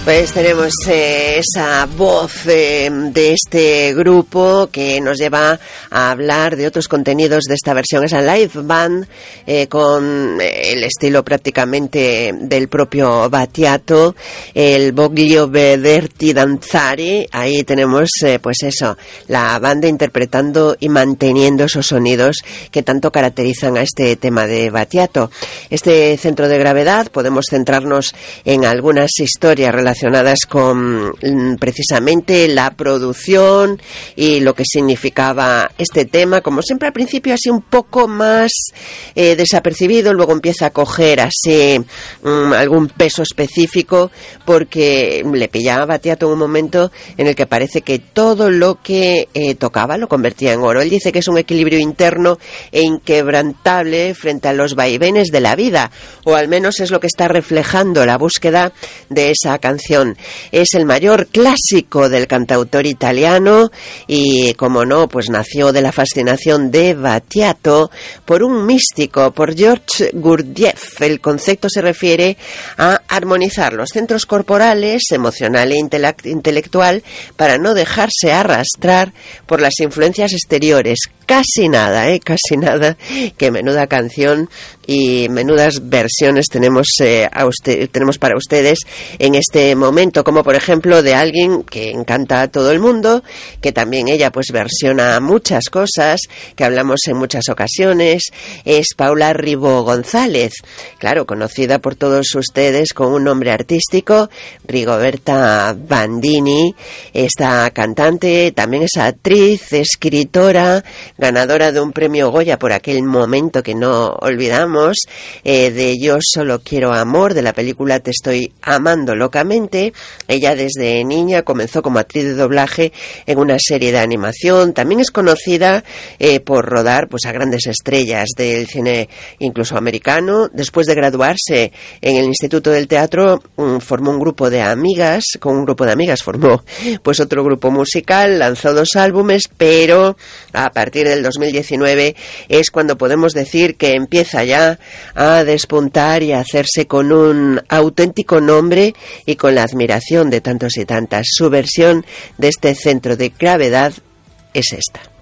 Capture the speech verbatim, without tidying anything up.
Pues tenemos eh, esa voz eh, de este grupo que nos lleva a hablar de otros contenidos de esta versión, esa live band eh, con el estilo prácticamente del propio Battiato, el Voglio Vederti Danzare. Ahí tenemos eh, pues eso, la banda interpretando y manteniendo esos sonidos que tanto caracterizan a este tema de Battiato. Este centro de gravedad, podemos centrarnos en algunas historias relacionadas relacionadas con precisamente la producción y lo que significaba este tema, como siempre al principio así un poco más eh, desapercibido, luego empieza a coger así um, algún peso específico, porque le pillaba a Battiato en un momento en el que parece que todo lo que eh, tocaba lo convertía en oro. Él dice que es un equilibrio interno e inquebrantable frente a los vaivenes de la vida, o al menos es lo que está reflejando la búsqueda de esa canción. Es el mayor clásico del cantautor italiano y, como no, pues nació de la fascinación de Battiato por un místico, por Georges Gurdjieff. El concepto se refiere a armonizar los centros corporales, emocional e intelectual, para no dejarse arrastrar por las influencias exteriores. Casi nada, ¿eh? Casi nada. Que menuda canción y menudas versiones tenemos, eh, a usted, tenemos para ustedes en este momento, como por ejemplo de alguien que encanta a todo el mundo, que también ella pues versiona muchas cosas, que hablamos en muchas ocasiones, es Paula Ribó González, claro, conocida por todos ustedes con un nombre artístico, Rigoberta Bandini. Esta cantante también es actriz, escritora, ganadora de un premio Goya por aquel momento que no olvidamos, eh, de Yo solo quiero amor, de la película Te estoy amando locamente. Ella desde niña comenzó como actriz de doblaje en una serie de animación. También es conocida eh, por rodar pues a grandes estrellas del cine incluso americano. Después de graduarse en el Instituto del Teatro, um, formó un grupo de amigas, con un grupo de amigas formó pues otro grupo musical, lanzó dos álbumes, pero a partir del dos mil diecinueve es cuando podemos decir que empieza ya a despuntar y a hacerse con un auténtico nombre y con la admiración de tantos y tantas. Su versión de este centro de gravedad es esta.